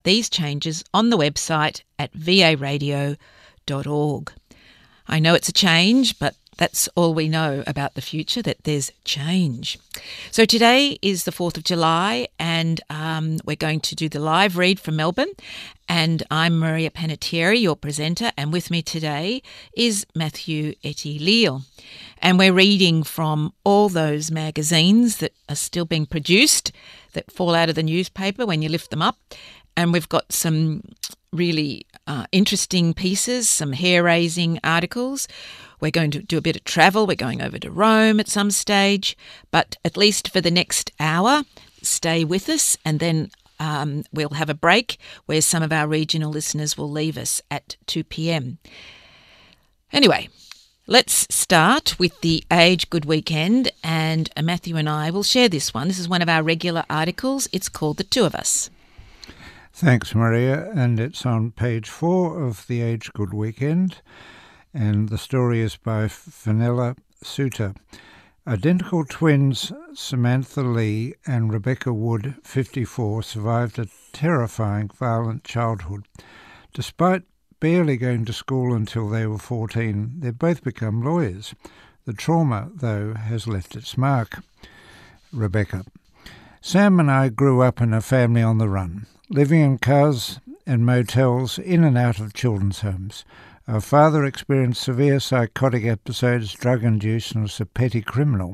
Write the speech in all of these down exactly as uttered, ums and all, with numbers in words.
these changes on the website at v a radio dot org. I know it's a change, but that's all we know about the future, that there's change. So today is the fourth of July, and um, we're going to do the live read from Melbourne. And I'm Maria Panettiere, your presenter, and with me today is Matthew Etty-Leal. And we're reading from all those magazines that are still being produced, that fall out of the newspaper when you lift them up. And we've got some really uh, interesting pieces, some hair-raising articles. We're going to do a bit of travel. We're going over to Rome at some stage. But at least for the next hour, stay with us, and then um, we'll have a break where some of our regional listeners will leave us at two p.m. Anyway, let's start with the Age Good Weekend, and Matthew and I will share this one. This is one of our regular articles. It's called The Two of Us. Thanks, Maria, and it's on page four of the Age Good Weekend, and the story is by Fenella Suter. Identical twins Samantha Lee and Rebecca Wood, fifty-four, survived a terrifying, violent childhood. Despite barely going to school until they were fourteen, they've both become lawyers. The trauma, though, has left its mark. Rebecca. Sam and I grew up in a family on the run, living in cars and motels in and out of children's homes. Our father experienced severe psychotic episodes, drug-induced, and was a petty criminal.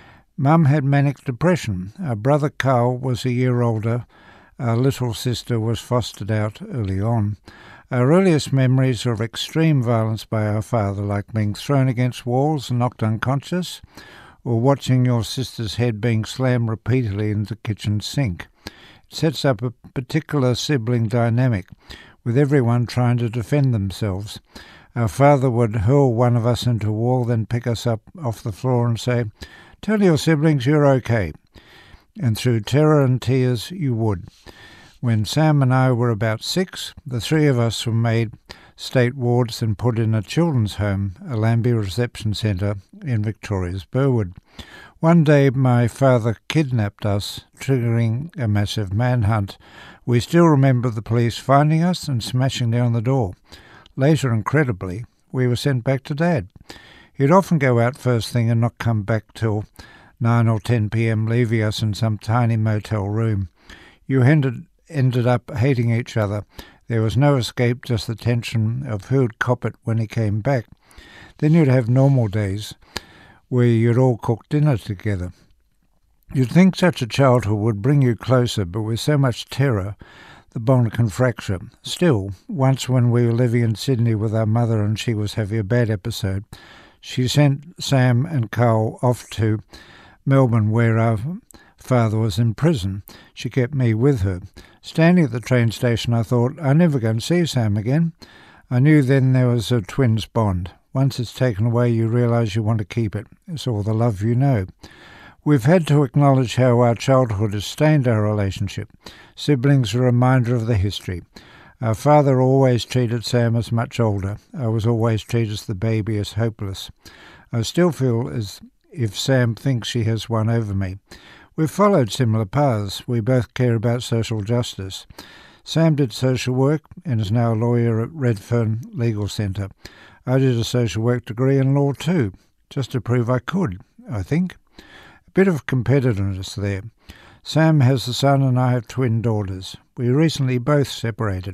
Mum had manic depression. Our brother Carl was a year older. Our little sister was fostered out early on. Our earliest memories are of extreme violence by our father, like being thrown against walls and knocked unconscious, or watching your sister's head being slammed repeatedly into the kitchen sink. It sets up a particular sibling dynamic, with everyone trying to defend themselves. Our father would hurl one of us into a wall, then pick us up off the floor and say, "Tell your siblings you're okay." And through terror and tears, you would. When Sam and I were about six, the three of us were made state wards and put in a children's home, a Lambie Reception Centre in Victoria's Burwood. One day my father kidnapped us, triggering a massive manhunt. We still remember the police finding us and smashing down the door. Later, incredibly, we were sent back to Dad. He'd often go out first thing and not come back till nine or ten p.m, leaving us in some tiny motel room. You ended, ended up hating each other. There was no escape, just the tension of who'd cop it when he came back. Then you'd have normal days where you'd all cook dinner together. You'd think such a childhood would bring you closer, but with so much terror, the bond can fracture. Still, once when we were living in Sydney with our mother and she was having a bad episode, she sent Sam and Carl off to Melbourne, where our father was in prison. She kept me with her. Standing at the train station, I thought, I'm never going to see Sam again. I knew then there was a twins bond. Once it's taken away, you realise you want to keep it. It's all the love you know. We've had to acknowledge how our childhood has stained our relationship. Siblings are a reminder of the history. Our father always treated Sam as much older. I was always treated as the baby, as hopeless. I still feel as if Sam thinks she has one over me. We've followed similar paths. We both care about social justice. Sam did social work and is now a lawyer at Redfern Legal Centre. I did a social work degree in law too, just to prove I could, I think. A bit of competitiveness there. Sam has a son and I have twin daughters. We recently both separated.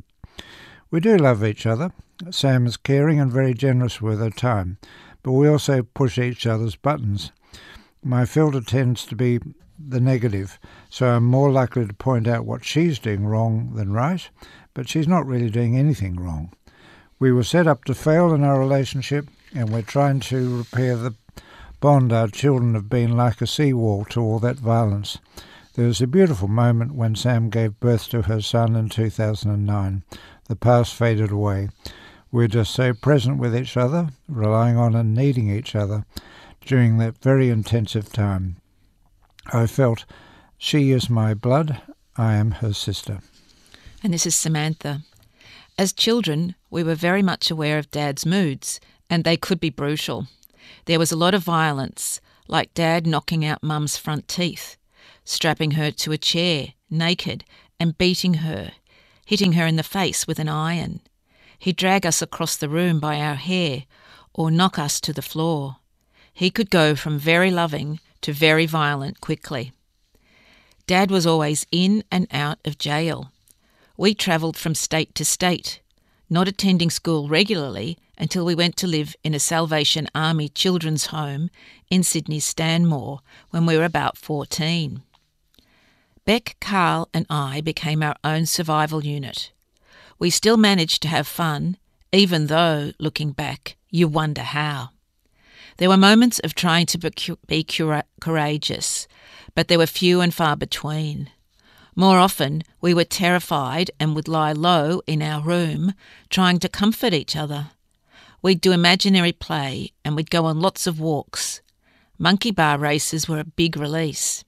We do love each other. Sam is caring and very generous with her time, but we also push each other's buttons. My filter tends to be the negative, so I'm more likely to point out what she's doing wrong than right, but she's not really doing anything wrong. We were set up to fail in our relationship, and we're trying to repair the bond. Our children have been like a seawall to all that violence. There was a beautiful moment when Sam gave birth to her son in two thousand nine. The past faded away. We're just so present with each other, relying on and needing each other during that very intensive time. I felt she is my blood, I am her sister. And this is Samantha. As children, we were very much aware of Dad's moods, and they could be brutal. There was a lot of violence, like Dad knocking out Mum's front teeth, strapping her to a chair, naked, and beating her. hitting her in the face with an iron. He'd drag us across the room by our hair or knock us to the floor. He could go from very loving to very violent quickly. Dad was always in and out of jail. We travelled from state to state, not attending school regularly until we went to live in a Salvation Army children's home in Sydney's Stanmore when we were about fourteen. Beck, Carl and I became our own survival unit. We still managed to have fun, even though, looking back, you wonder how. There were moments of trying to be courageous, but there were few and far between. More often, we were terrified and would lie low in our room, trying to comfort each other. We'd do imaginary play and we'd go on lots of walks. Monkey bar races were a big release.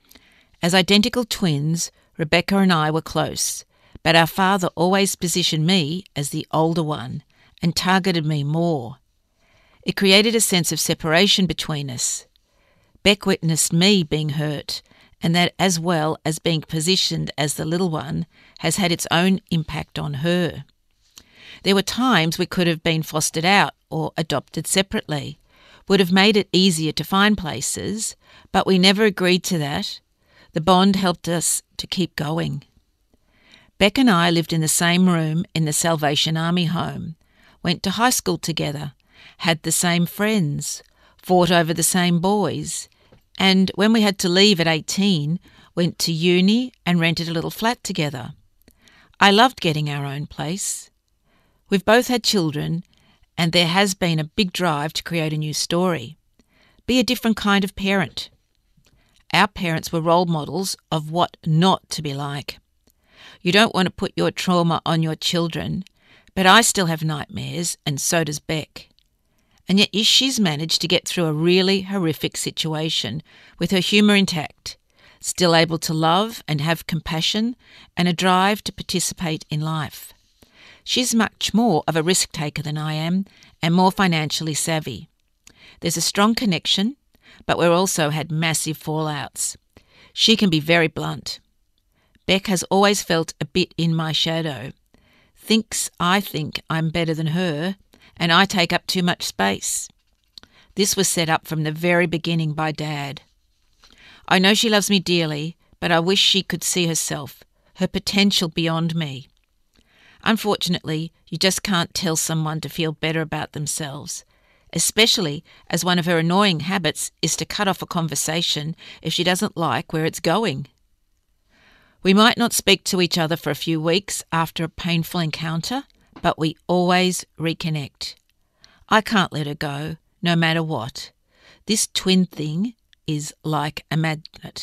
As identical twins, Rebecca and I were close, but our father always positioned me as the older one and targeted me more. It created a sense of separation between us. Beck witnessed me being hurt, and that, as well as being positioned as the little one, has had its own impact on her. There were times we could have been fostered out or adopted separately, would have made it easier to find places, but we never agreed to that. The bond helped us to keep going. Beck and I lived in the same room in the Salvation Army home, went to high school together, had the same friends, fought over the same boys, and when we had to leave at eighteen, went to uni and rented a little flat together. I loved getting our own place. We've both had children, and there has been a big drive to create a new story. Be a different kind of parent. Our parents were role models of what not to be like. You don't want to put your trauma on your children, but I still have nightmares, and so does Beck. And yet she's managed to get through a really horrific situation with her humour intact, still able to love and have compassion and a drive to participate in life. She's much more of a risk taker than I am and more financially savvy. There's a strong connection, but we've also had massive fallouts. She can be very blunt. Beck has always felt a bit in my shadow, thinks I think I'm better than her, and I take up too much space. This was set up from the very beginning by Dad. I know she loves me dearly, but I wish she could see herself, her potential beyond me. Unfortunately, you just can't tell someone to feel better about themselves, especially as one of her annoying habits is to cut off a conversation if she doesn't like where it's going. We might not speak to each other for a few weeks after a painful encounter, but we always reconnect. I can't let her go, no matter what. This twin thing is like a magnet.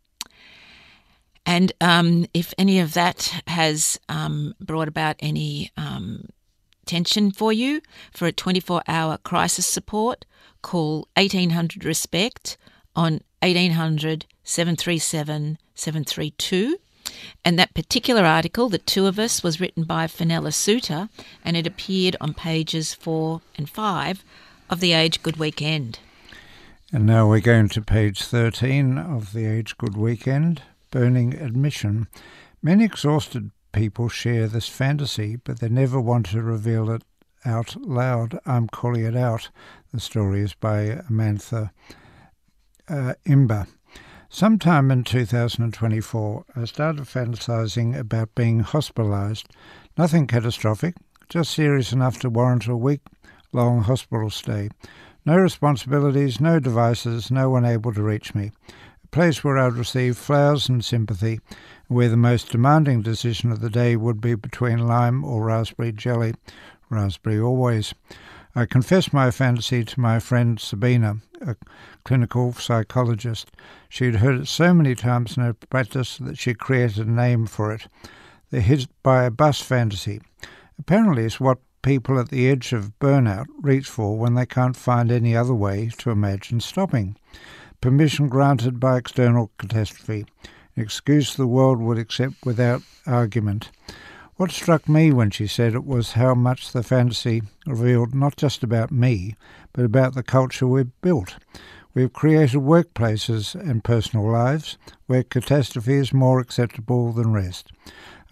And um, if any of that has um, brought about any um, tension for you, for a twenty-four hour crisis support, call eighteen hundred RESPECT on eighteen hundred, seven three seven, seven three two. And that particular article, The Two of Us, was written by Fenella Suter, and it appeared on pages four and five of the Age Good Weekend. And now we're going to page thirteen of the Age Good Weekend, Burning Admission. Many exhausted people share this fantasy, but they never want to reveal it out loud. I'm calling it out. The story is by Amantha uh, Imber. Sometime in two thousand twenty-four, I started fantasizing about being hospitalised. Nothing catastrophic, just serious enough to warrant a week-long hospital stay. No responsibilities, no devices, no one able to reach me. A place where I'd receive flowers and sympathy, and where the most demanding decision of the day would be between lime or raspberry jelly. Raspberry always. I confessed my fantasy to my friend Sabina, a clinical psychologist. She'd heard it so many times in her practice that she created a name for it. The hit by a bus fantasy. Apparently it's what people at the edge of burnout reach for when they can't find any other way to imagine stopping. Permission granted by external catastrophe. An excuse the world would accept without argument. What struck me when she said it was how much the fantasy revealed not just about me, but about the culture we've built. We've created workplaces and personal lives where catastrophe is more acceptable than rest.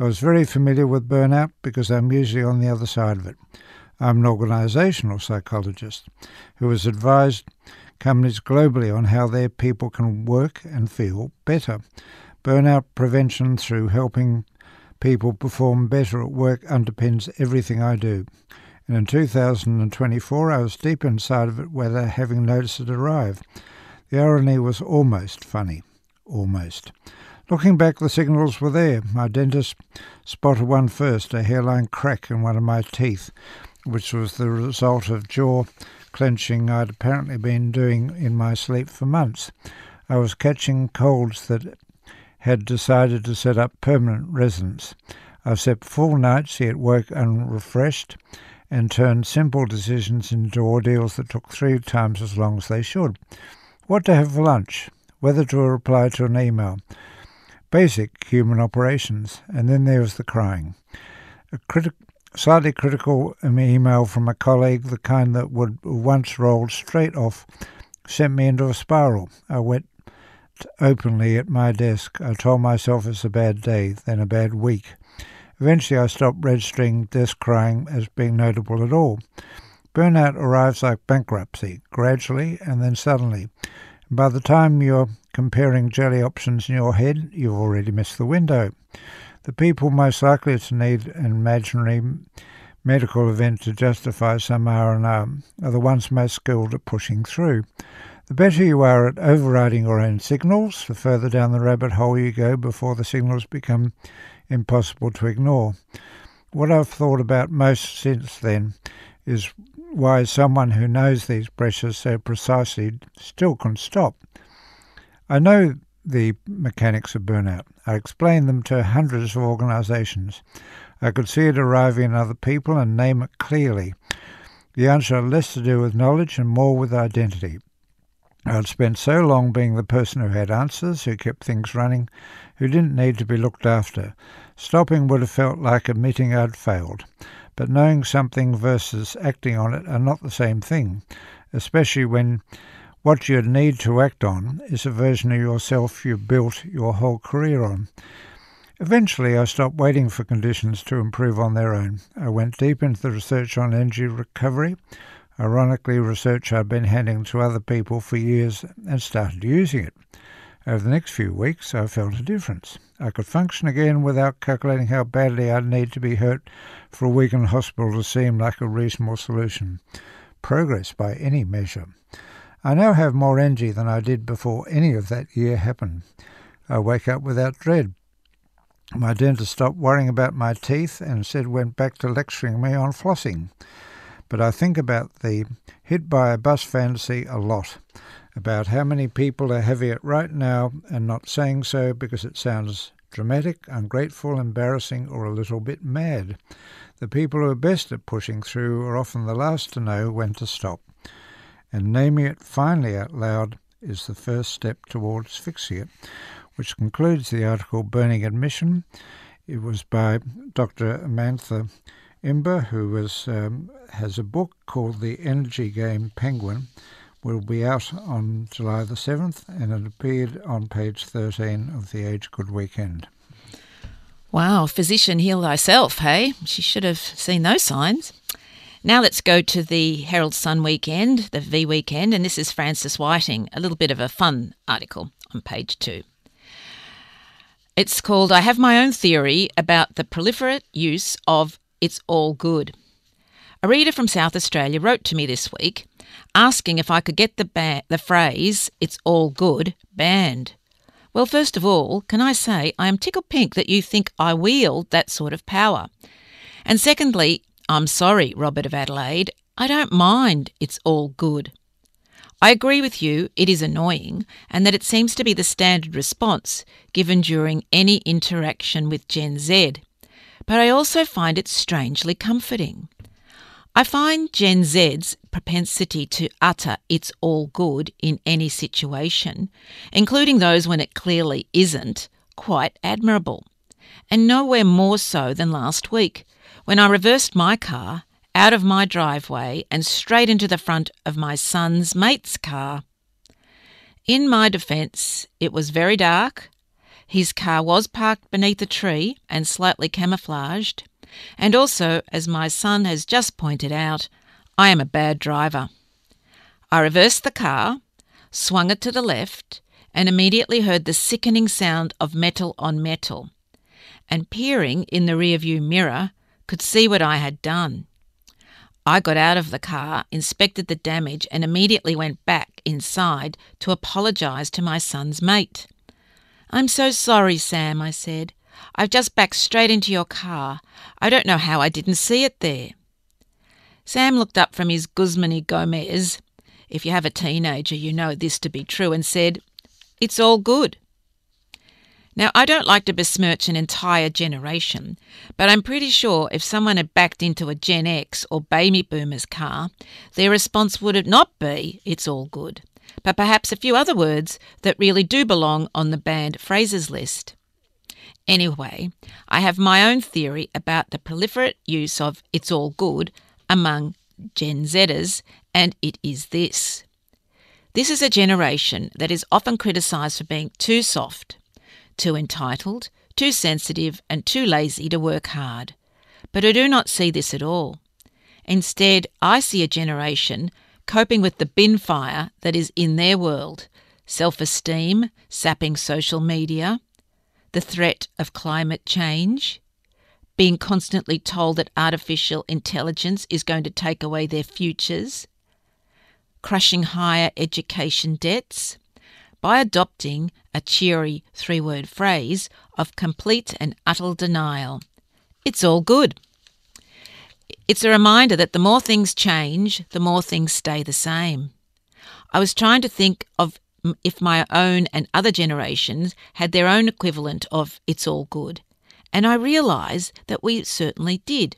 I was very familiar with burnout because I'm usually on the other side of it. I'm an organisational psychologist who has advised companies globally on how their people can work and feel better. Burnout prevention through helping people perform better at work underpins everything I do. And in two thousand twenty-four, I was deep inside of it without having noticed it arrive. The irony was almost funny. Almost. Looking back, the signals were there. My dentist spotted one first, a hairline crack in one of my teeth, which was the result of jaw clenching I'd apparently been doing in my sleep for months. I was catching colds that had decided to set up permanent residence. I slept full nights, yet woke unrefreshed, and turned simple decisions into ordeals that took three times as long as they should. What to have for lunch, whether to reply to an email, basic human operations, and then there was the crying. A criti- slightly critical email from a colleague, the kind that would once rolled straight off, sent me into a spiral. I wept openly at my desk. I told myself it's a bad day, then a bad week. Eventually I stopped registering desk crying as being notable at all. Burnout arrives like bankruptcy, gradually and then suddenly. By the time you're comparing jelly options in your head, you've already missed the window. The people most likely to need an imaginary medical event to justify some R and R are the ones most skilled at pushing through. The better you are at overriding your own signals, the further down the rabbit hole you go before the signals become impossible to ignore. What I've thought about most since then is why someone who knows these pressures so precisely still can stop. I know the mechanics of burnout. I explain them to hundreds of organisations. I could see it arriving in other people and name it clearly. The answer had less to do with knowledge and more with identity. I'd spent so long being the person who had answers, who kept things running, who didn't need to be looked after. Stopping would have felt like admitting I'd failed. But knowing something versus acting on it are not the same thing, especially when what you need to act on is a version of yourself you've built your whole career on. Eventually, I stopped waiting for conditions to improve on their own. I went deep into the research on energy recovery, ironically research I'd been handing to other people for years, and started using it. Over the next few weeks, I felt a difference. I could function again without calculating how badly I'd need to be hurt for a week in hospital to seem like a reasonable solution. Progress by any measure. I now have more energy than I did before any of that year happened. I wake up without dread. My dentist stopped worrying about my teeth and instead went back to lecturing me on flossing. But I think about the hit by a bus fantasy a lot, about how many people are having it right now and not saying so because it sounds dramatic, ungrateful, embarrassing, or a little bit mad. The people who are best at pushing through are often the last to know when to stop. And naming it finally out loud is the first step towards fixing it, which concludes the article Burning Admission. It was by Doctor Amantha Imber, who was, um, has a book called The Energy Game Penguin, will be out on July the seventh, and it appeared on page thirteen of the Age Good Weekend. Wow, physician, heal thyself, hey? She should have seen those signs. Now let's go to the Herald Sun weekend, the V weekend, and this is Frances Whiting, a little bit of a fun article on page two. It's called, I Have My Own Theory About the Proliferate Use of It's All Good. A reader from South Australia wrote to me this week asking if I could get the, ba- the phrase, it's all good, banned. Well, first of all, can I say I am tickled pink that you think I wield that sort of power. And secondly, I'm sorry, Robert of Adelaide, I don't mind it's all good. I agree with you it is annoying and that it seems to be the standard response given during any interaction with Gen Z, but I also find it strangely comforting. I find Gen Z's propensity to utter it's all good in any situation, including those when it clearly isn't, quite admirable. And nowhere more so than last week, when I reversed my car out of my driveway and straight into the front of my son's mate's car. In my defence, it was very dark. His car was parked beneath a tree and slightly camouflaged. And also, as my son has just pointed out, I am a bad driver. I reversed the car, swung it to the left, and immediately heard the sickening sound of metal on metal, and peering in the rearview mirror, could see what I had done. I got out of the car, inspected the damage, and immediately went back inside to apologise to my son's mate. "I'm so sorry, Sam," I said. "I've just backed straight into your car. I don't know how I didn't see it there." Sam looked up from his Guzman y Gomez, if you have a teenager you know this to be true, and said, "It's all good." Now, I don't like to besmirch an entire generation, but I'm pretty sure if someone had backed into a Gen X or Baby Boomer's car, their response would not be, "It's all good," but perhaps a few other words that really do belong on the banned phrases list. Anyway, I have my own theory about the proliferate use of "it's all good" among Gen Zers, and it is this. This is a generation that is often criticised for being too soft, too entitled, too sensitive, and too lazy to work hard. But I do not see this at all. Instead, I see a generation coping with the bin fire that is in their world, self-esteem sapping social media, the threat of climate change, being constantly told that artificial intelligence is going to take away their futures, crushing higher education debts, by adopting a cheery three-word phrase of complete and utter denial. It's all good. It's a reminder that the more things change, the more things stay the same. I was trying to think of if my own and other generations had their own equivalent of "it's all good," and I realised that we certainly did.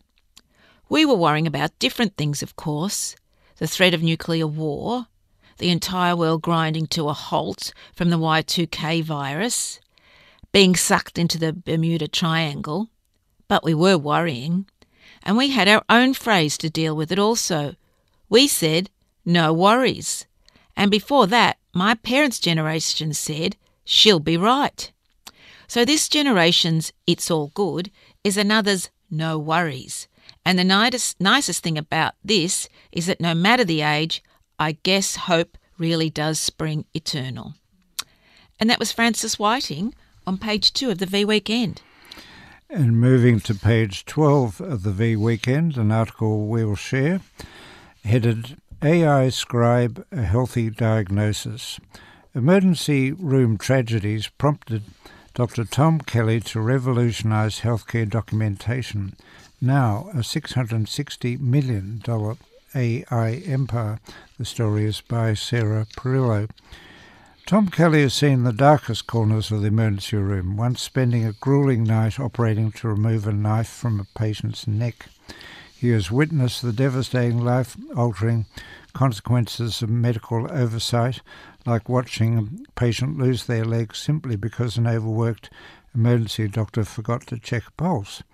We were worrying about different things, of course: the threat of nuclear war, the entire world grinding to a halt from the Y two K virus, being sucked into the Bermuda Triangle. But we were worrying, and we had our own phrase to deal with it also. We said, "No worries." And before that, my parents' generation said, "She'll be right." So this generation's "it's all good" is another's "no worries." And the nicest, nicest thing about this is that no matter the age, I guess hope really does spring eternal. And that was Frances Whiting on page two of the V Weekend. And moving to page twelve of the V Weekend, an article we'll share, headed A I Scribe, a Healthy Diagnosis. Emergency room tragedies prompted Doctor Tom Kelly to revolutionise healthcare documentation, now a six hundred sixty million dollars A I empire. The story is by Sarah Perillo. Tom Kelly has seen the darkest corners of the emergency room, once spending a gruelling night operating to remove a knife from a patient's neck. He has witnessed the devastating, life-altering consequences of medical oversight, like watching a patient lose their legs simply because an overworked emergency doctor forgot to check a pulse.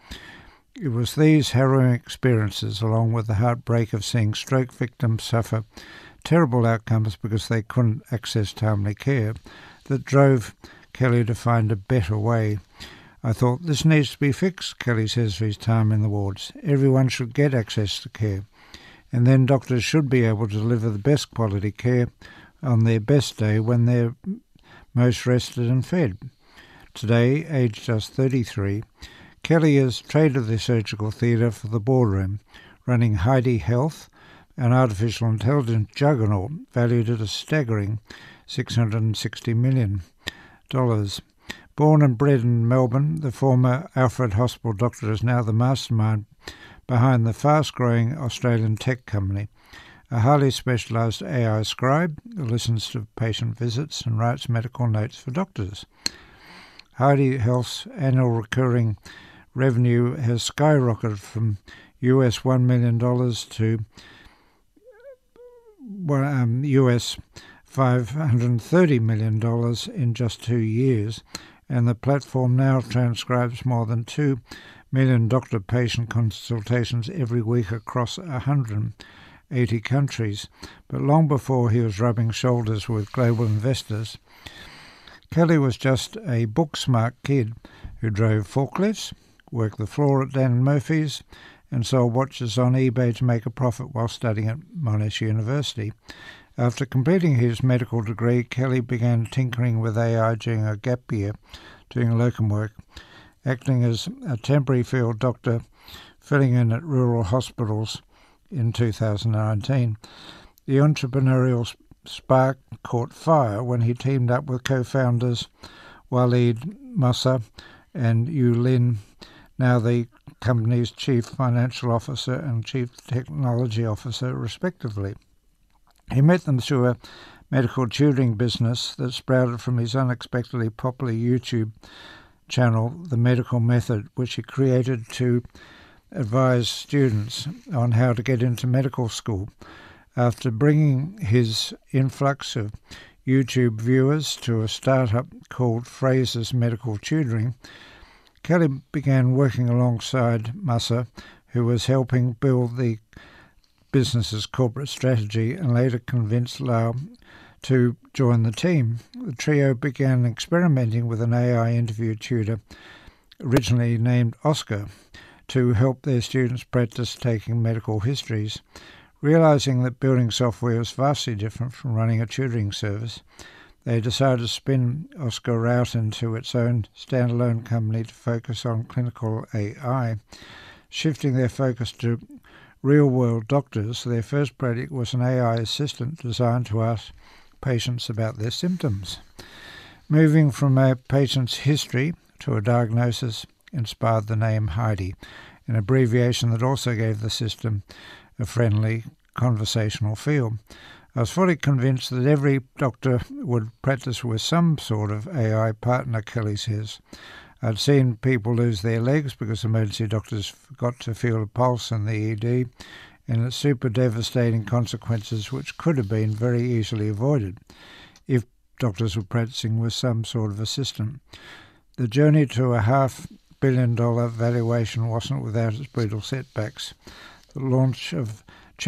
It was these harrowing experiences, along with the heartbreak of seeing stroke victims suffer terrible outcomes because they couldn't access timely care, that drove Kelly to find a better way. "I thought, this needs to be fixed," Kelly says of his time in the wards. "Everyone should get access to care, and then doctors should be able to deliver the best quality care on their best day when they're most rested and fed." Today, aged just thirty-three, Kelly has traded the surgical theatre for the boardroom, running Heidi Health, an artificial intelligence juggernaut valued at a staggering six hundred sixty million dollars. Born and bred in Melbourne, the former Alfred Hospital doctor is now the mastermind behind the fast-growing Australian tech company, a highly specialised A I scribe who listens to patient visits and writes medical notes for doctors. Heidi Health's annual recurring revenue has skyrocketed from U S one million dollars to um, U S five hundred thirty million dollars in just two years, and the platform now transcribes more than two million doctor-patient consultations every week across one hundred eighty countries. But long before he was rubbing shoulders with global investors, Kelly was just a book-smart kid who drove forklifts, worked the floor at Dan Murphy's, and sold watches on eBay to make a profit while studying at Monash University. After completing his medical degree, Kelly began tinkering with A I during a gap year, doing locum work, acting as a temporary field doctor, filling in at rural hospitals in two thousand nineteen. The entrepreneurial spark caught fire when he teamed up with co-founders Waleed Musa and Yu Lin, now the company's Chief Financial Officer and Chief Technology Officer, respectively. He met them through a medical tutoring business that sprouted from his unexpectedly popular YouTube channel, The Medical Method, which he created to advise students on how to get into medical school. After bringing his influx of YouTube viewers to a startup called Fraser's Medical Tutoring, Kelly began working alongside Musa, who was helping build the business's corporate strategy, and later convinced Lau to join the team. The trio began experimenting with an A I interview tutor, originally named Oscar, to help their students practice taking medical histories. Realizing that building software was vastly different from running a tutoring service, they decided to spin Oscar out into its own standalone company to focus on clinical A I. Shifting their focus to real-world doctors, their first project was an A I assistant designed to ask patients about their symptoms. Moving from a patient's history to a diagnosis inspired the name Heidi, an abbreviation that also gave the system a friendly, conversational feel. I was fully convinced that every doctor would practice with some sort of A I partner, Kelly says. I'd seen people lose their legs because emergency doctors forgot to feel a pulse in the E D, and its super devastating consequences which could have been very easily avoided if doctors were practicing with some sort of assistant. The journey to a half billion dollar valuation wasn't without its brutal setbacks. The launch of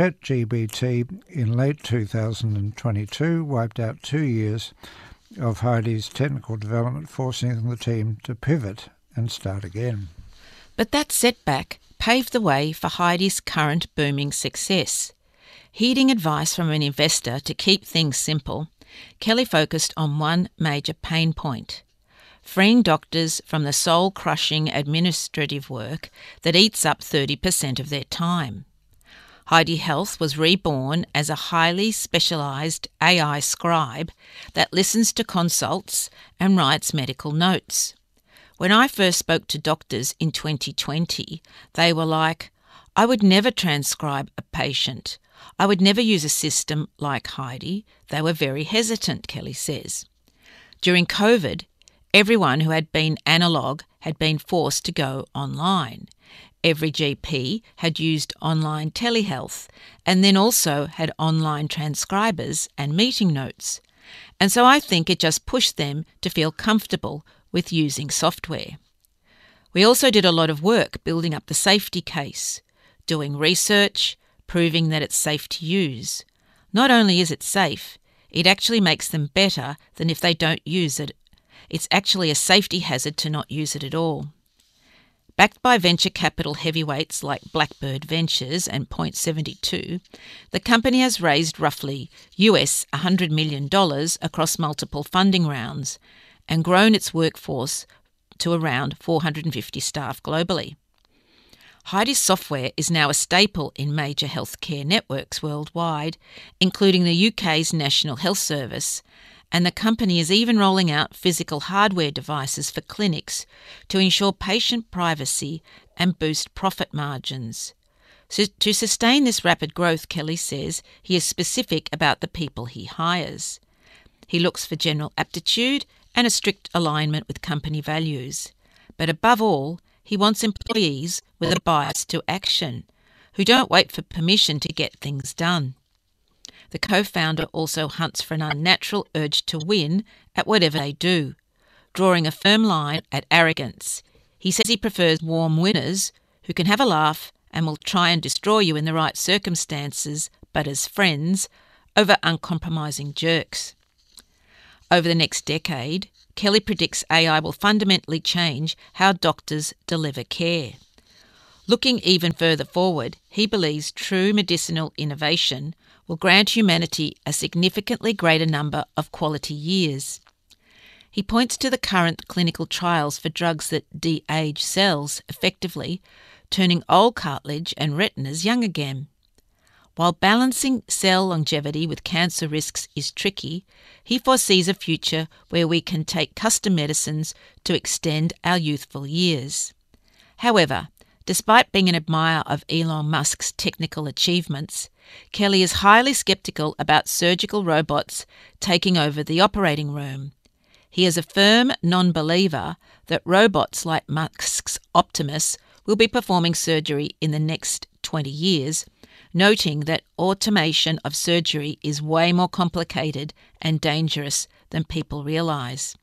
ChatGPT in late two thousand twenty-two wiped out two years of Heidi's technical development, forcing the team to pivot and start again. But that setback paved the way for Heidi's current booming success. Heeding advice from an investor to keep things simple, Kelly focused on one major pain point: freeing doctors from the soul-crushing administrative work that eats up thirty percent of their time. Heidi Health was reborn as a highly specialised A I scribe that listens to consults and writes medical notes. When I first spoke to doctors in twenty twenty, they were like, "I would never transcribe a patient. I would never use a system like Heidi." They were very hesitant, Kelly says. During COVID, everyone who had been analogue had been forced to go online. Every G P had used online telehealth and then also had online transcribers and meeting notes. And so I think it just pushed them to feel comfortable with using software. We also did a lot of work building up the safety case, doing research, proving that it's safe to use. Not only is it safe, it actually makes them better than if they don't use it. It's actually a safety hazard to not use it at all. Backed by venture capital heavyweights like Blackbird Ventures and Point seventy-two, the company has raised roughly U S one hundred million dollars across multiple funding rounds and grown its workforce to around four hundred fifty staff globally. Heidi's software is now a staple in major healthcare networks worldwide, including the U K's National Health Service, and the company is even rolling out physical hardware devices for clinics to ensure patient privacy and boost profit margins. So to sustain this rapid growth, Kelly says he is specific about the people he hires. He looks for general aptitude and a strict alignment with company values. But above all, he wants employees with a bias to action, who don't wait for permission to get things done. The co-founder also hunts for an unnatural urge to win at whatever they do, drawing a firm line at arrogance. He says he prefers warm winners who can have a laugh and will try and destroy you in the right circumstances, but as friends, over uncompromising jerks. Over the next decade, Kelly predicts A I will fundamentally change how doctors deliver care. Looking even further forward, he believes true medicinal innovation will grant humanity a significantly greater number of quality years. He points to the current clinical trials for drugs that de-age cells effectively, turning old cartilage and retinas young again. While balancing cell longevity with cancer risks is tricky, he foresees a future where we can take custom medicines to extend our youthful years. However, despite being an admirer of Elon Musk's technical achievements, Kelly is highly sceptical about surgical robots taking over the operating room. He is a firm non-believer that robots like Musk's Optimus will be performing surgery in the next twenty years, noting that automation of surgery is way more complicated and dangerous than people realise.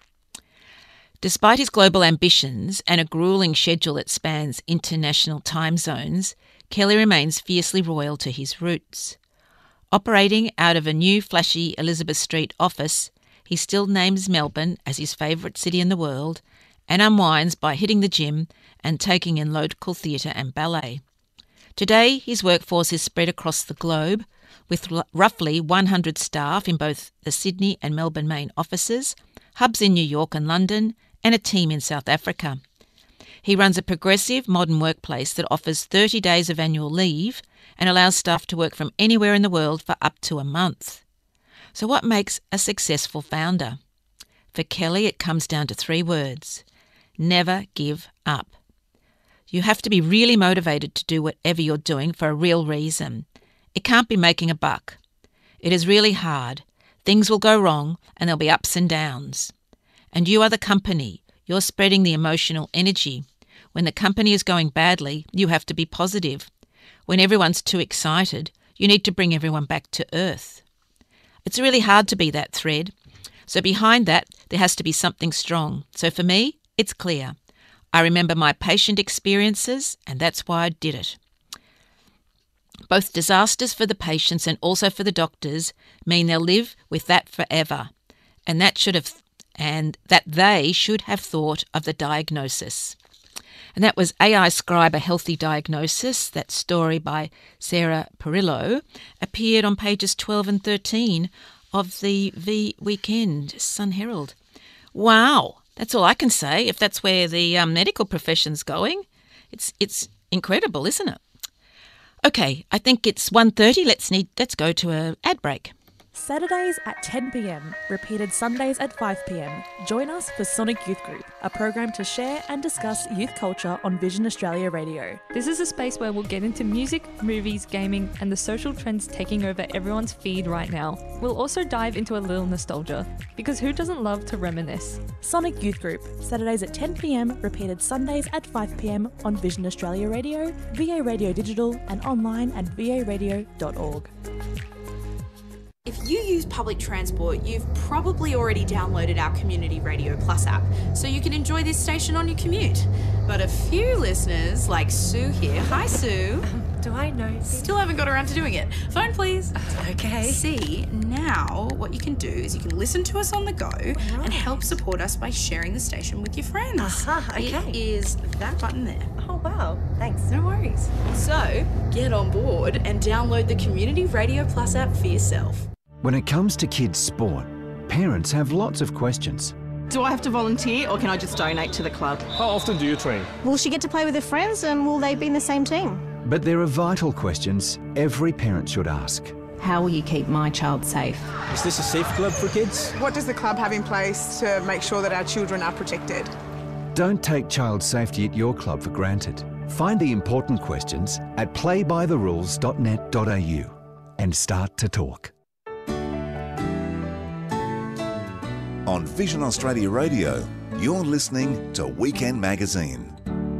Despite his global ambitions and a gruelling schedule that spans international time zones, Kelly remains fiercely loyal to his roots. Operating out of a new flashy Elizabeth Street office, he still names Melbourne as his favourite city in the world and unwinds by hitting the gym and taking in local theatre and ballet. Today, his workforce is spread across the globe, with l- roughly one hundred staff in both the Sydney and Melbourne main offices, hubs in New York and London, and a team in South Africa. He runs a progressive modern workplace that offers thirty days of annual leave and allows staff to work from anywhere in the world for up to a month. So what makes a successful founder? For Kelly, it comes down to three words: never give up. You have to be really motivated to do whatever you're doing for a real reason. It can't be making a buck. It is really hard. Things will go wrong and there'll be ups and downs. And you are the company. You're spreading the emotional energy. When the company is going badly, you have to be positive. When everyone's too excited, you need to bring everyone back to earth. It's really hard to be that thread. So behind that, there has to be something strong. So for me, it's clear. I remember my patient experiences, and that's why I did it. Both disasters for the patients and also for the doctors mean they'll live with that forever, and that should have, and that they should have thought of the diagnosis. And that was A I Scribe, A Healthy Diagnosis. That story by Sarah Perillo appeared on pages twelve and thirteen of the V Weekend Sun Herald. Wow, that's all I can say. If that's where the um, medical profession's going, it's it's incredible, isn't it? Okay, I think it's one thirty. Let's need let's go to a ad break. Saturdays at ten p.m, repeated Sundays at five p.m. Join us for Sonic Youth Group, a program to share and discuss youth culture on Vision Australia Radio. This is a space where we'll get into music, movies, gaming, and the social trends taking over everyone's feed right now. We'll also dive into a little nostalgia, because who doesn't love to reminisce? Sonic Youth Group, Saturdays at ten p.m, repeated Sundays at five p.m. on Vision Australia Radio, V A Radio Digital, and online at v a radio dot org. If you use public transport, you've probably already downloaded our Community Radio Plus app, so you can enjoy this station on your commute. But a few listeners, like Sue here, hi Sue. Um, do I know? Still haven't got around to doing it. Phone please. Okay. See, now what you can do is you can listen to us on the go right. and help support us by sharing the station with your friends. Uh-huh, okay. It is that button there. Oh wow, thanks. No worries. So, get on board and download the Community Radio Plus app for yourself. When it comes to kids' sport, parents have lots of questions. Do I have to volunteer or can I just donate to the club? How often do you train? Will she get to play with her friends and will they be in the same team? But there are vital questions every parent should ask. How will you keep my child safe? Is this a safe club for kids? What does the club have in place to make sure that our children are protected? Don't take child safety at your club for granted. Find the important questions at play by the rules dot net dot a u and start to talk. On Vision Australia Radio, you're listening to Weekend Magazine.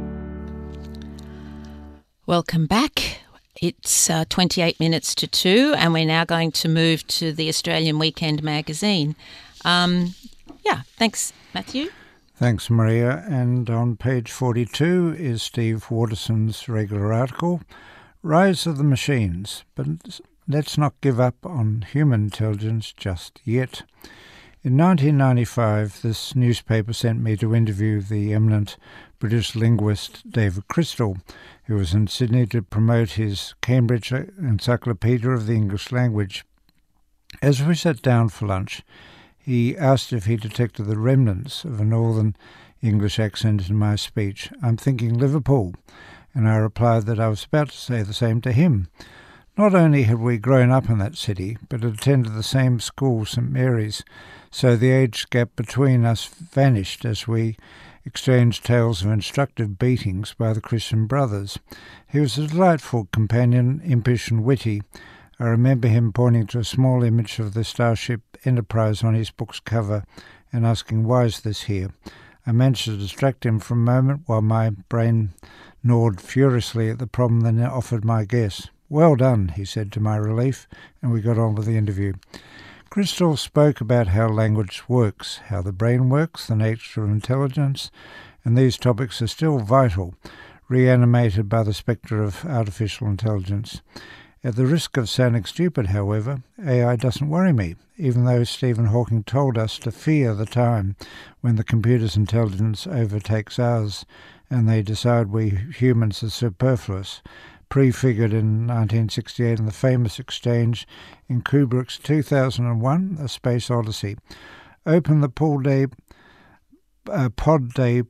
Welcome back. It's uh, twenty-eight minutes to two, and we're now going to move to the Australian Weekend Magazine. Um, yeah, thanks, Matthew. Thanks, Maria. And on page forty-two is Steve Waterson's regular article, Rise of the Machines. But let's not give up on human intelligence just yet. In nineteen ninety-five, this newspaper sent me to interview the eminent British linguist David Crystal, who was in Sydney to promote his Cambridge Encyclopedia of the English Language. As we sat down for lunch, he asked if he detected the remnants of a northern English accent in my speech. "I'm thinking Liverpool," and I replied that I was about to say the same to him. Not only had we grown up in that city, but had attended the same school, St Mary's, so the age gap between us vanished as we exchanged tales of instructive beatings by the Christian brothers. He was a delightful companion, impish and witty. I remember him pointing to a small image of the Starship Enterprise on his book's cover and asking, "Why is this here?" I managed to distract him for a moment while my brain gnawed furiously at the problem, then offered my guess. "Well done," he said to my relief, and we got on with the interview. Crystal spoke about how language works, how the brain works, the nature of intelligence, and these topics are still vital, reanimated by the spectre of artificial intelligence. At the risk of sounding stupid, however, A I doesn't worry me, even though Stephen Hawking told us to fear the time when the computer's intelligence overtakes ours and they decide we humans are superfluous, prefigured in nineteen sixty-eight in the famous exchange in Kubrick's two thousand one, A Space Odyssey. "Open the pool day, uh, pod day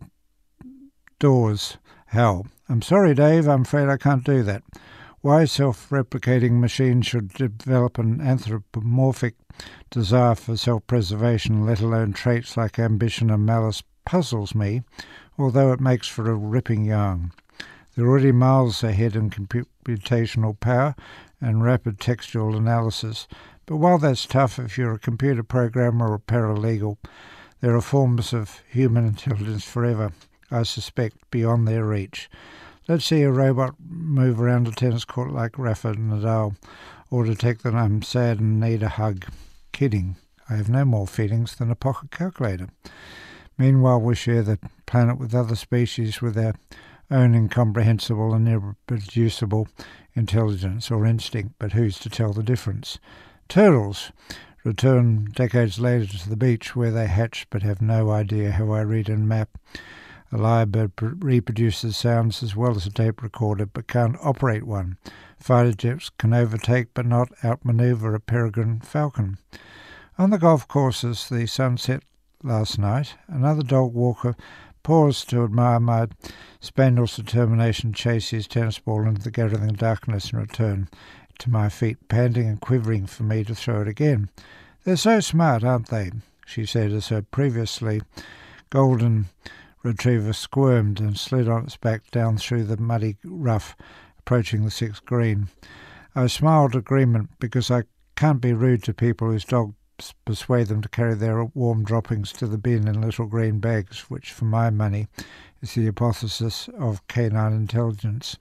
doors, Hal." "I'm sorry, Dave, I'm afraid I can't do that." Why self-replicating machines should develop an anthropomorphic desire for self-preservation, let alone traits like ambition and malice, puzzles me, although it makes for a ripping yarn. They're already miles ahead in computational power and rapid textual analysis, but while that's tough if you're a computer programmer or paralegal, there are forms of human intelligence forever, I suspect, beyond their reach. Let's see a robot move around a tennis court like Rafa Nadal, or detect that I'm sad and need a hug. Kidding. I have no more feelings than a pocket calculator. Meanwhile, we share the planet with other species with our own incomprehensible and irreproducible intelligence or instinct, but who's to tell the difference? Turtles return decades later to the beach where they hatch but have no idea how I read and map. A lyrebird reproduces sounds as well as a tape recorder, but can't operate one. Fighter jets can overtake but not outmaneuver a peregrine falcon. On the golf courses, the sunset last night, another dog walker paused to admire my spaniel's determination to chase his tennis ball into the gathering darkness and return to my feet, panting and quivering for me to throw it again. "They're so smart, aren't they?" she said as her previously golden retriever squirmed and slid on its back down through the muddy rough, approaching the sixth green. I smiled agreement because I can't be rude to people whose dogs persuade them to carry their warm droppings to the bin in little green bags, which, for my money, is the hypothesis of canine intelligence.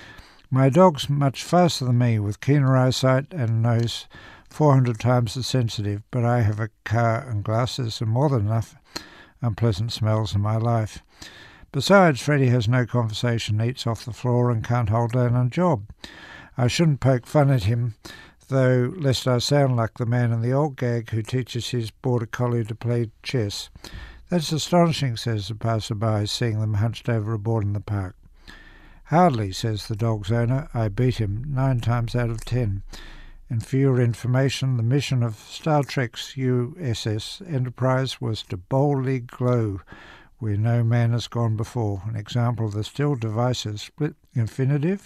My dog's much faster than me, with keener eyesight and a nose four hundred times as sensitive, but I have a car and glasses and more than enough unpleasant smells in my life. Besides, Freddie has no conversation, eats off the floor and can't hold down a job. I shouldn't poke fun at him, though, lest I sound like the man in the old gag who teaches his border collie to play chess. "That's astonishing," says the passer-by, seeing them hunched over a board in the park. "Hardly," says the dog's owner. "I beat him nine times out of ten." And for your information, the mission of Star Trek's U S S Enterprise was to boldly glow where no man has gone before, an example of the still divisive split infinitive,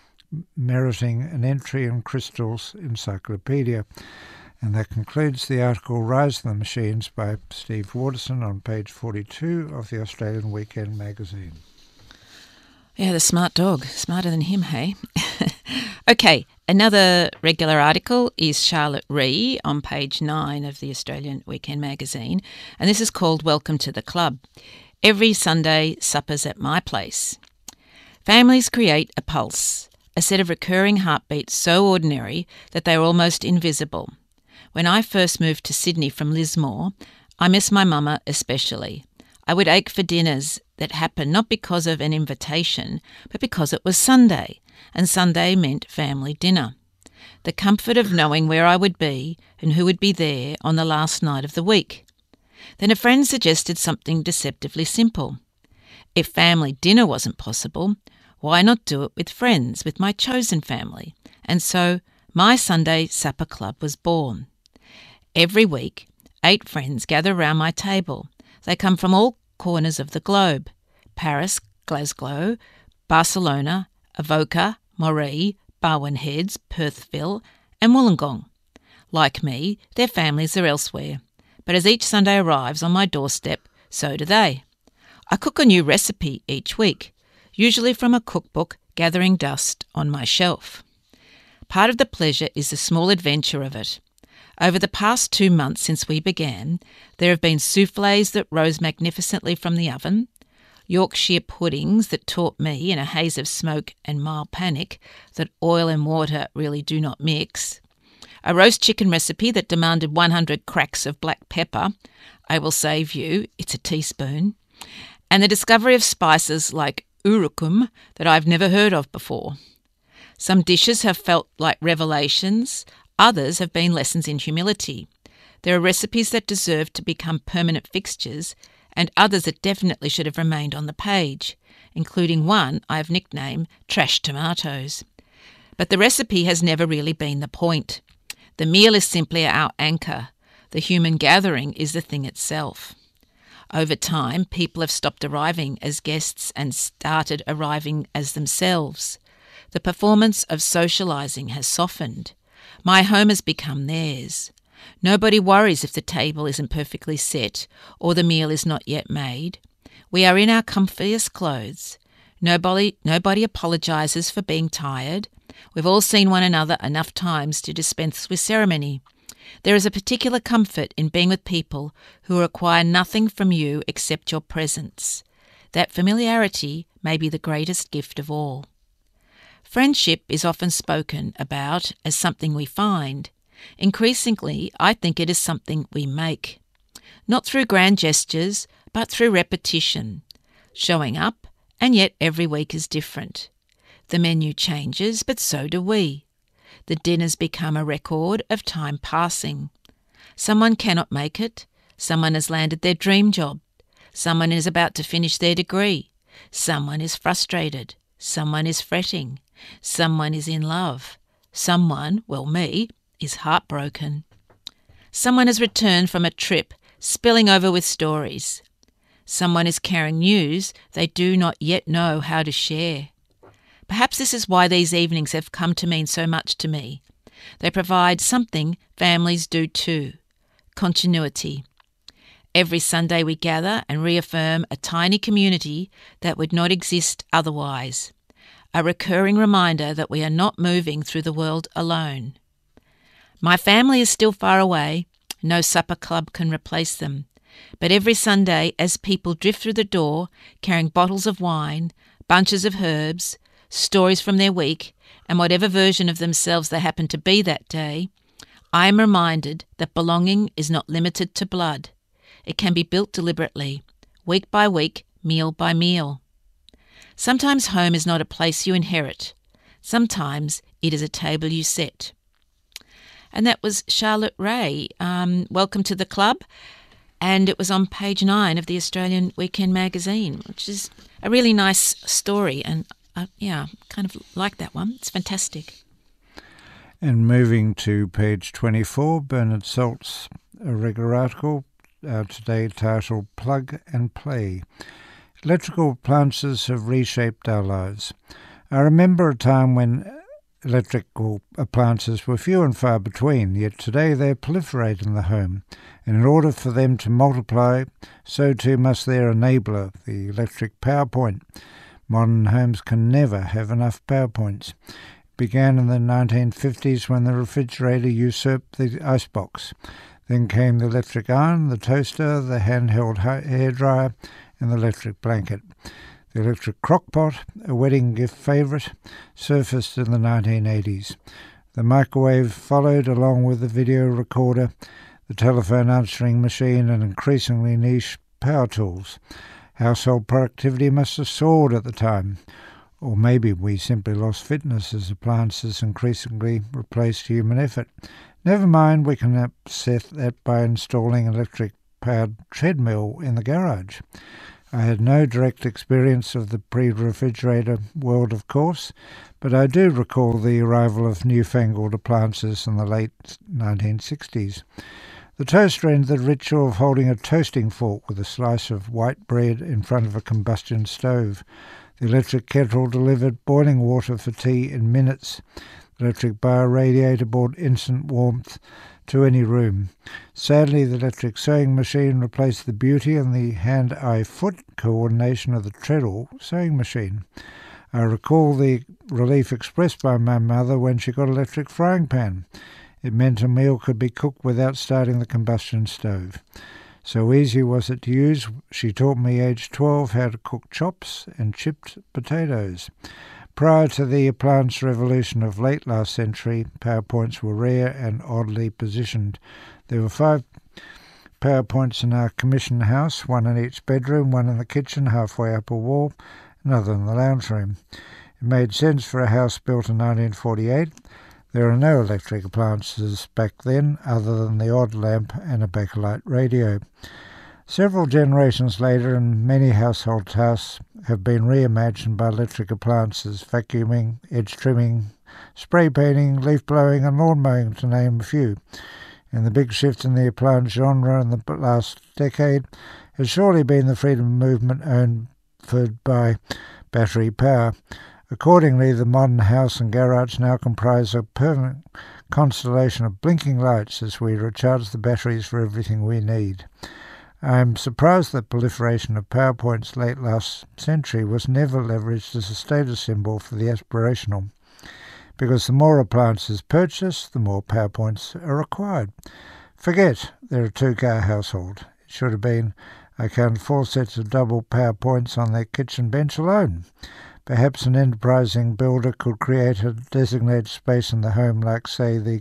meriting an entry in Crystal's encyclopedia. And that concludes the article Rise of the Machines by Steve Waterson on page forty-two of the Australian Weekend magazine. Yeah, the smart dog. Smarter than him, hey? Okay, another regular article is Charlotte Ree on page nine of the Australian Weekend magazine, and this is called Welcome to the Club. Every Sunday, suppers at my place. Families create a pulse, a set of recurring heartbeats so ordinary that they are almost invisible. When I first moved to Sydney from Lismore, I miss my mama especially. I would ache for dinners that happened not because of an invitation, but because it was Sunday, and Sunday meant family dinner. The comfort of knowing where I would be and who would be there on the last night of the week. Then a friend suggested something deceptively simple. If family dinner wasn't possible, why not do it with friends, with my chosen family? And so my Sunday Supper Club was born. Every week, eight friends gather round my table. They come from all corners of the globe: Paris, Glasgow, Barcelona, Avoca, Moree, Barwon Heads, Perthville and Wollongong. Like me, their families are elsewhere, but as each Sunday arrives on my doorstep, so do they. I cook a new recipe each week, usually from a cookbook gathering dust on my shelf. Part of the pleasure is the small adventure of it. Over the past two months since we began, there have been soufflés that rose magnificently from the oven, Yorkshire puddings that taught me in a haze of smoke and mild panic that oil and water really do not mix, a roast chicken recipe that demanded one hundred cracks of black pepper. I will save you, it's a teaspoon, and the discovery of spices like urukum that I've never heard of before. Some dishes have felt like revelations, others have been lessons in humility. There are recipes that deserve to become permanent fixtures and others that definitely should have remained on the page, including one I've nicknamed Trash Tomatoes. But the recipe has never really been the point. The meal is simply our anchor. The human gathering is the thing itself. Over time, people have stopped arriving as guests and started arriving as themselves. The performance of socialising has softened. My home has become theirs. Nobody worries if the table isn't perfectly set or the meal is not yet made. We are in our comfiest clothes. Nobody, nobody apologises for being tired. We've all seen one another enough times to dispense with ceremony. There is a particular comfort in being with people who require nothing from you except your presence. That familiarity may be the greatest gift of all. Friendship is often spoken about as something we find. Increasingly, I think it is something we make. Not through grand gestures, but through repetition. Showing up, and yet every week is different. The menu changes, but so do we. The dinners become a record of time passing. Someone cannot make it. Someone has landed their dream job. Someone is about to finish their degree. Someone is frustrated. Someone is fretting. Someone is in love. Someone, well me, is heartbroken. Someone has returned from a trip, spilling over with stories. Someone is carrying news they do not yet know how to share. Perhaps this is why these evenings have come to mean so much to me. They provide something families do too: continuity. Every Sunday we gather and reaffirm a tiny community that would not exist otherwise. A recurring reminder that we are not moving through the world alone. My family is still far away. No supper club can replace them. But every Sunday, as people drift through the door, carrying bottles of wine, bunches of herbs, stories from their week, and whatever version of themselves they happen to be that day, I am reminded that belonging is not limited to blood. It can be built deliberately, week by week, meal by meal. Sometimes home is not a place you inherit. Sometimes it is a table you set. And that was Charlotte Ray. Um, welcome to the club. And it was on page nine of the Australian Weekend magazine, which is a really nice story. And uh, yeah, kind of like that one. It's fantastic. And moving to page twenty-four, Bernard Salt's a regular article, uh, today titled Plug and Play. Electrical appliances have reshaped our lives. I remember a time when electrical appliances were few and far between, yet today they proliferate in the home, and in order for them to multiply, so too must their enabler, the electric power point. Modern homes can never have enough power points. It began in the nineteen fifties when the refrigerator usurped the icebox. Then came the electric iron, the toaster, the handheld hairdryer, and the electric blanket. The electric crockpot, a wedding gift favourite, surfaced in the nineteen eighties. The microwave followed, along with the video recorder, the telephone answering machine, and increasingly niche power tools. Household productivity must have soared at the time. Or maybe we simply lost fitness as appliances increasingly replaced human effort. Never mind, we can upset that by installing electric electric-powered treadmill in the garage. I had no direct experience of the pre-refrigerator world, of course, but I do recall the arrival of newfangled appliances in the late nineteen sixties. The toaster ended the ritual of holding a toasting fork with a slice of white bread in front of a combustion stove. The electric kettle delivered boiling water for tea in minutes. The electric bar radiator brought instant warmth to any room. Sadly, the electric sewing machine replaced the beauty and the hand-eye-foot coordination of the treadle sewing machine. I recall the relief expressed by my mother when she got an electric frying pan. It meant a meal could be cooked without starting the combustion stove. So easy was it to use, she taught me aged twelve how to cook chops and chipped potatoes. Prior to the appliance revolution of late last century, PowerPoints were rare and oddly positioned. There were five PowerPoints in our commission house, one in each bedroom, one in the kitchen halfway up a wall, another in the lounge room. It made sense for a house built in nineteen forty-eight. There are no electric appliances back then other than the odd lamp and a backlight radio. Several generations later, and many household tasks have been reimagined by electric appliances: vacuuming, edge trimming, spray painting, leaf blowing and lawn mowing, to name a few. And the big shift in the appliance genre in the last decade has surely been the freedom movement owned by battery power. Accordingly, the modern house and garage now comprise a permanent constellation of blinking lights as we recharge the batteries for everything we need. I am surprised that proliferation of PowerPoints late last century was never leveraged as a status symbol for the aspirational, because the more appliances purchased, the more PowerPoints are required. Forget they're a two-car household. It should have been, I count four sets of double PowerPoints on their kitchen bench alone. Perhaps an enterprising builder could create a designated space in the home like, say, the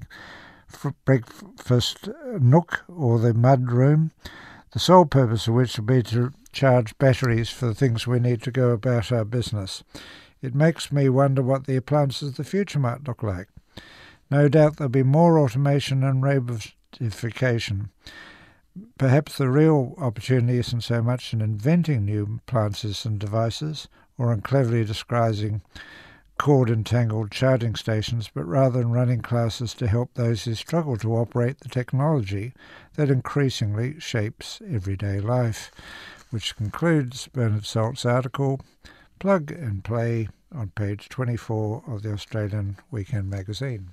breakfast nook or the mud room, the sole purpose of which would be to charge batteries for the things we need to go about our business. It makes me wonder what the appliances of the future might look like. No doubt there'll be more automation and robotification. Perhaps the real opportunity isn't so much in inventing new appliances and devices, or in cleverly disguising cord-entangled charging stations, but rather in running classes to help those who struggle to operate the technology that increasingly shapes everyday life. Which concludes Bernard Salt's article, Plug and Play, on page twenty-four of the Australian Weekend magazine.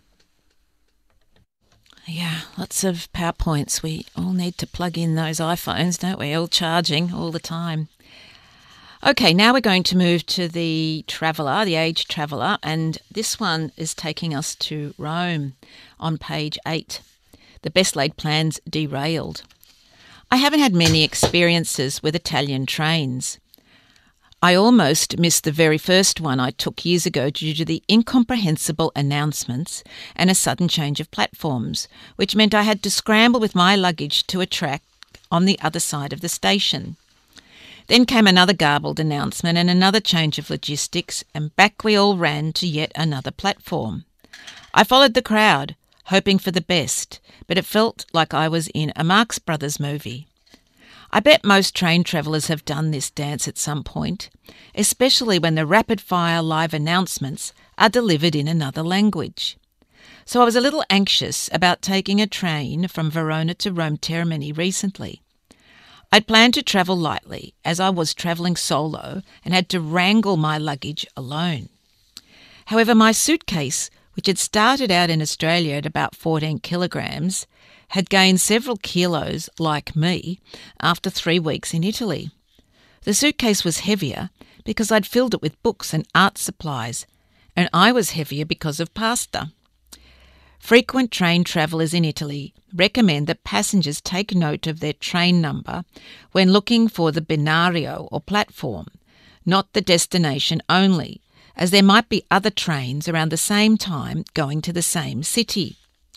Yeah, lots of PowerPoints. We all need to plug in those iPhones, don't we? All charging all the time. Okay, now we're going to move to the Traveller, the Age Traveller, and this one is taking us to Rome on page eight. The best laid plans derailed. I haven't had many experiences with Italian trains. I almost missed the very first one I took years ago due to the incomprehensible announcements and a sudden change of platforms, which meant I had to scramble with my luggage to a track on the other side of the station. Then came another garbled announcement and another change of logistics, and back we all ran to yet another platform. I followed the crowd, hoping for the best, but it felt like I was in a Marx Brothers movie. I bet most train travellers have done this dance at some point, especially when the rapid-fire live announcements are delivered in another language. So I was a little anxious about taking a train from Verona to Rome Termini recently. I'd planned to travel lightly, as I was travelling solo and had to wrangle my luggage alone. However, my suitcase, which had started out in Australia at about fourteen kilograms, had gained several kilos, like me, after three weeks in Italy. The suitcase was heavier because I'd filled it with books and art supplies, and I was heavier because of pasta. Frequent train travellers in Italy recommend that passengers take note of their train number when looking for the binario or platform, not the destination only, as there might be other trains around the same time going to the same city.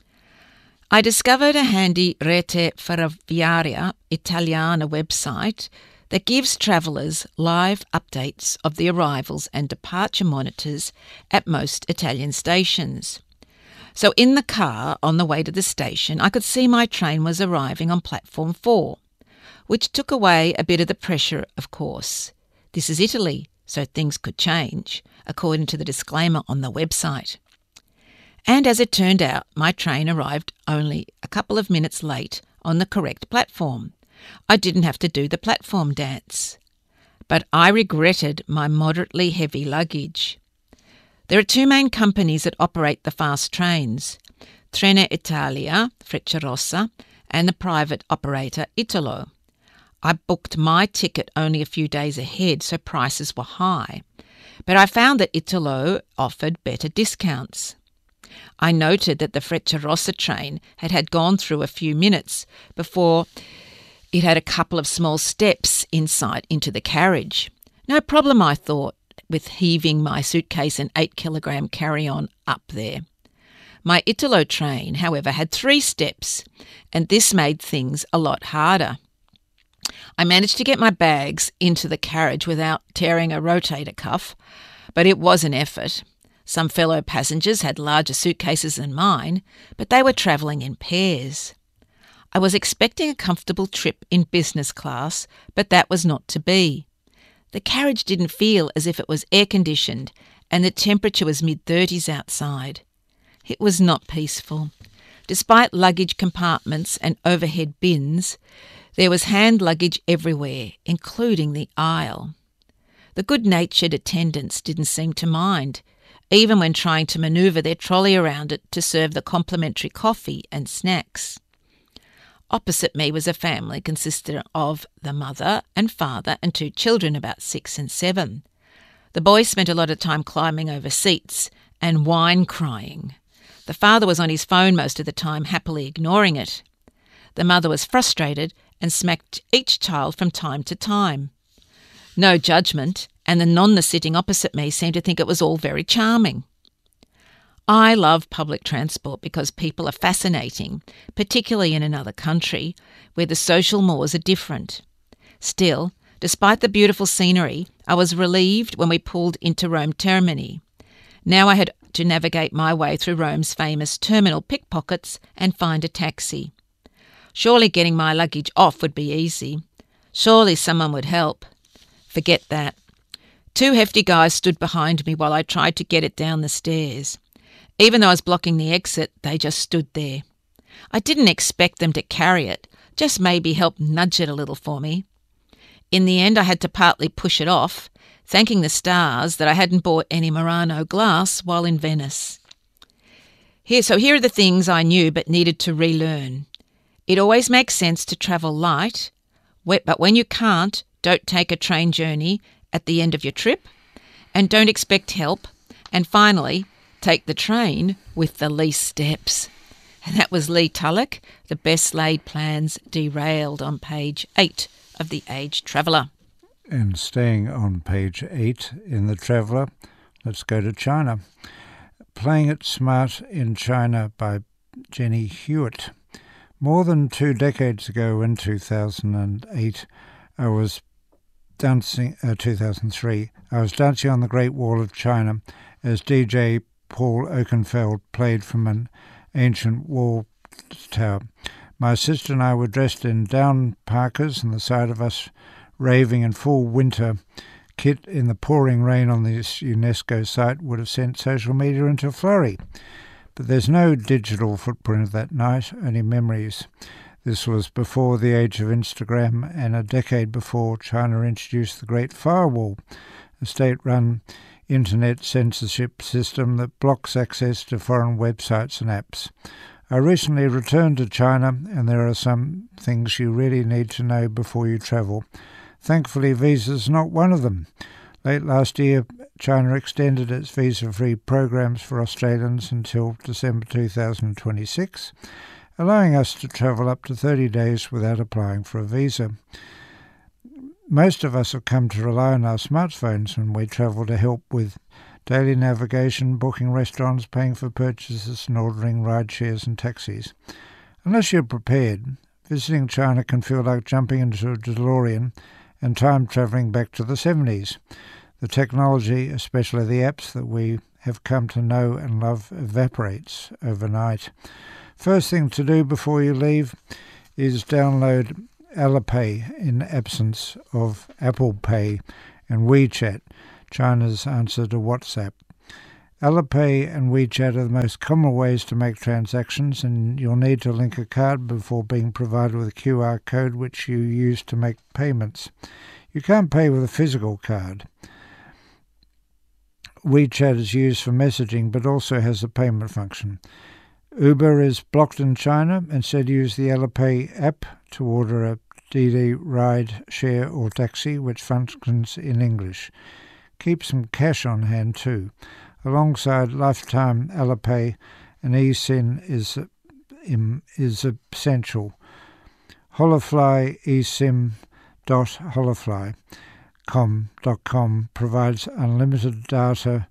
I discovered a handy Rete Ferroviaria Italiana website that gives travellers live updates of the arrivals and departure monitors at most Italian stations. So in the car on the way to the station, I could see my train was arriving on platform four. which took away a bit of the pressure, of course. This is Italy, so things could change, according to the disclaimer on the website. And as it turned out, my train arrived only a couple of minutes late on the correct platform. I didn't have to do the platform dance. But I regretted my moderately heavy luggage. There are two main companies that operate the fast trains, Trenitalia, Frecciarossa, and the private operator Italo. I booked my ticket only a few days ahead, so prices were high. But I found that Italo offered better discounts. I noted that the Frecciarossa train had had gone through a few minutes before it had a couple of small steps inside into the carriage. No problem, I thought, with heaving my suitcase and eight kilogram carry-on up there. My Italo train, however, had three steps, and this made things a lot harder. I managed to get my bags into the carriage without tearing a rotator cuff, but it was an effort. Some fellow passengers had larger suitcases than mine, but they were travelling in pairs. I was expecting a comfortable trip in business class, but that was not to be. The carriage didn't feel as if it was air-conditioned, and the temperature was mid-thirties outside. It was not peaceful. Despite luggage compartments and overhead bins, there was hand luggage everywhere, including the aisle. The good-natured attendants didn't seem to mind, even when trying to manoeuvre their trolley around it to serve the complimentary coffee and snacks. Opposite me was a family consisting of the mother and father and two children about six and seven. The boys spent a lot of time climbing over seats and whine crying. The father was on his phone most of the time, happily ignoring it. The mother was frustrated and smacked each child from time to time. No judgment, and the nonna sitting opposite me seemed to think it was all very charming. I love public transport because people are fascinating, particularly in another country where the social mores are different. Still, despite the beautiful scenery, I was relieved when we pulled into Rome Termini. Now I had to navigate my way through Rome's famous terminal pickpockets and find a taxi. Surely getting my luggage off would be easy. Surely someone would help. Forget that. Two hefty guys stood behind me while I tried to get it down the stairs. Even though I was blocking the exit, they just stood there. I didn't expect them to carry it, just maybe help nudge it a little for me. In the end, I had to partly push it off, thanking the stars that I hadn't bought any Murano glass while in Venice. Here, so here are the things I knew but needed to relearn. It always makes sense to travel light, but when you can't, don't take a train journey at the end of your trip, and don't expect help. And finally, take the train with the least steps. And that was Lee Tulloch, The Best Laid Plans Derailed, on page eight of The Age Traveller. And staying on page eight in The Traveller, let's go to China. Playing It Smart in China by Jenny Hewitt. More than two decades ago, in two thousand eight, I was dancing, uh, two thousand three, I was dancing on the Great Wall of China as D J Paul Oakenfeld played from an ancient wall tower. My sister and I were dressed in down parkas, and the sight of us raving in full winter kit in the pouring rain on this UNESCO site would have sent social media into a flurry. But there's no digital footprint of that night, only memories. This was before the age of Instagram and a decade before China introduced the Great Firewall, a state-run internet censorship system that blocks access to foreign websites and apps. I recently returned to China, and there are some things you really need to know before you travel. Thankfully, visa's not one of them. Late last year, China extended its visa-free programs for Australians until December two thousand twenty-six, allowing us to travel up to thirty days without applying for a visa. Most of us have come to rely on our smartphones when we travel to help with daily navigation, booking restaurants, paying for purchases and ordering ride shares and taxis. Unless you're prepared, visiting China can feel like jumping into a DeLorean and time travelling back to the seventies. The technology, especially the apps that we have come to know and love, evaporates overnight. First thing to do before you leave is download Alipay in absence of Apple Pay and WeChat, China's answer to WhatsApp. Alipay and WeChat are the most common ways to make transactions, and you'll need to link a card before being provided with a Q R code which you use to make payments. You can't pay with a physical card. WeChat is used for messaging but also has a payment function. Uber is blocked in China. Instead, use the Alipay app to order a Didi ride, share or taxi which functions in English. Keep some cash on hand too. Alongside lifetime Alipay, an eSIM is, is essential. Holofly eSIM dot holofly dot com provides unlimited data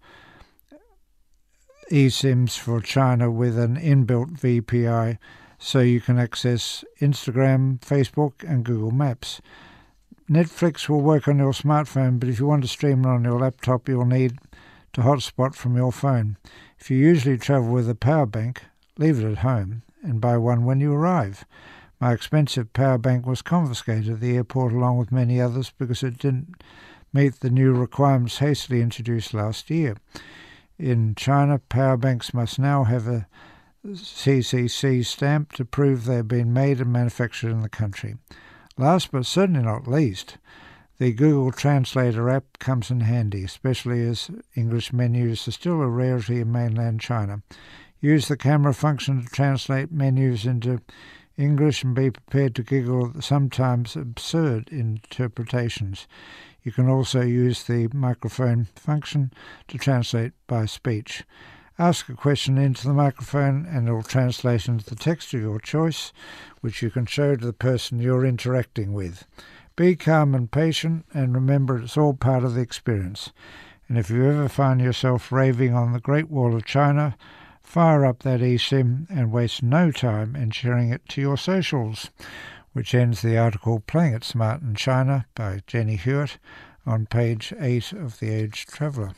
eSIMs for China with an inbuilt V P I, so you can access Instagram, Facebook and Google Maps. Netflix will work on your smartphone, but if you want to stream it on your laptop, you'll need to hotspot from your phone. If you usually travel with a power bank, leave it at home and buy one when you arrive. My expensive power bank was confiscated at the airport along with many others because it didn't meet the new requirements hastily introduced last year. In China, power banks must now have a C C C stamp to prove they have been made and manufactured in the country. Last but certainly not least, the Google Translator app comes in handy, especially as English menus are still a rarity in mainland China. Use the camera function to translate menus into English and be prepared to giggle at the sometimes absurd interpretations. You can also use the microphone function to translate by speech. Ask a question into the microphone and it will translate into the text of your choice, which you can show to the person you're interacting with. Be calm and patient, and remember it's all part of the experience. And if you ever find yourself raving on the Great Wall of China, fire up that eSIM and waste no time in sharing it to your socials, which ends the article Playing It Smart in China by Jenny Hewitt on page eight of The Age Traveller.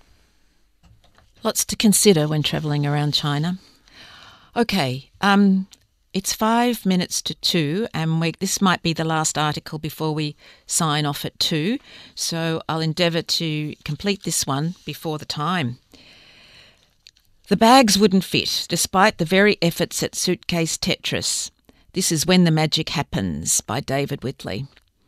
Lots to consider when travelling around China. Okay, um, it's five minutes to two, and we, this might be the last article before we sign off at two, so I'll endeavour to complete this one before the time. The bags wouldn't fit, despite the very efforts at Suitcase Tetris. This is When the Magic Happens by David Whitley.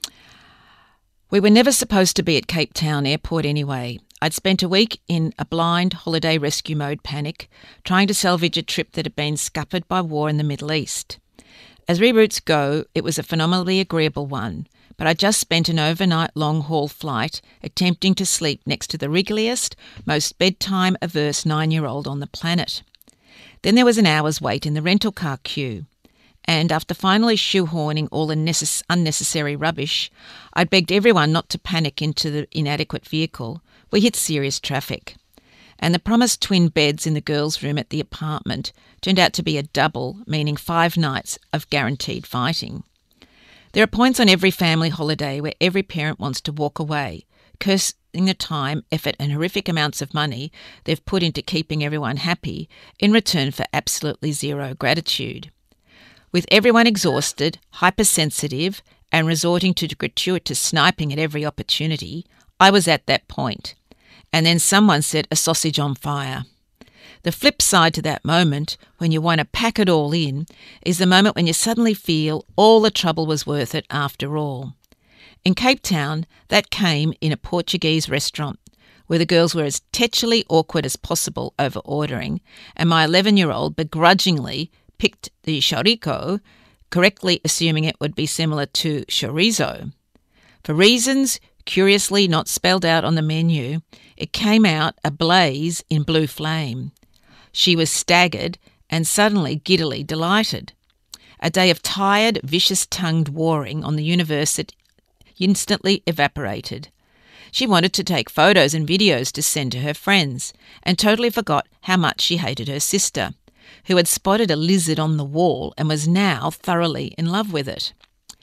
We were never supposed to be at Cape Town Airport anyway. I'd spent a week in a blind holiday rescue mode panic, trying to salvage a trip that had been scuppered by war in the Middle East. As reroutes go, it was a phenomenally agreeable one, but I just spent an overnight long-haul flight attempting to sleep next to the wriggliest, most bedtime-averse nine-year-old on the planet. Then there was an hour's wait in the rental car queue, and after finally shoehorning all the necess- unnecessary rubbish, I begged everyone not to panic into the inadequate vehicle. We hit serious traffic, and the promised twin beds in the girls' room at the apartment turned out to be a double, meaning five nights of guaranteed fighting. There are points on every family holiday where every parent wants to walk away, cursing the time, effort and horrific amounts of money they've put into keeping everyone happy in return for absolutely zero gratitude. With everyone exhausted, hypersensitive and resorting to gratuitous sniping at every opportunity, I was at that point. And then someone set a sausage on fire. The flip side to that moment, when you want to pack it all in, is the moment when you suddenly feel all the trouble was worth it after all. In Cape Town, that came in a Portuguese restaurant, where the girls were as tetchily awkward as possible over ordering, and my eleven-year-old begrudgingly picked the chorizo, correctly assuming it would be similar to chorizo. For reasons curiously not spelled out on the menu, it came out ablaze in blue flame. She was staggered and suddenly giddily delighted. A day of tired, vicious-tongued warring on the universe had instantly evaporated. She wanted to take photos and videos to send to her friends, and totally forgot how much she hated her sister, who had spotted a lizard on the wall and was now thoroughly in love with it.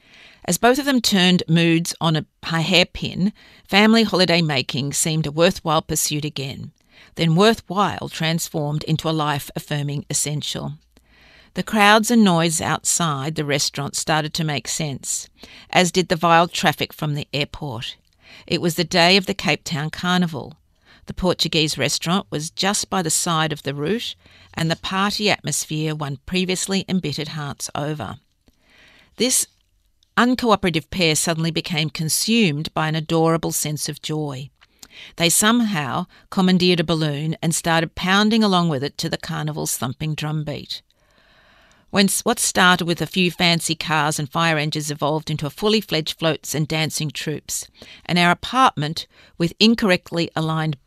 As both of them turned moods on a hairpin, family holiday making seemed a worthwhile pursuit again, then worthwhile transformed into a life-affirming essential. The crowds and noise outside the restaurant started to make sense, as did the vile traffic from the airport. It was the day of the Cape Town Carnival. The Portuguese restaurant was just by the side of the route, and the party atmosphere won previously embittered hearts over. This uncooperative pair suddenly became consumed by an adorable sense of joy. They somehow commandeered a balloon and started pounding along with it to the carnival's thumping drumbeat. When what started with a few fancy cars and fire engines evolved into a fully fledged floats and dancing troops, and our apartment with incorrectly aligned